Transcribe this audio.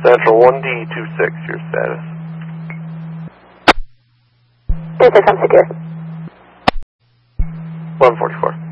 Central 1D26, your status. 26, I'm secure. 144.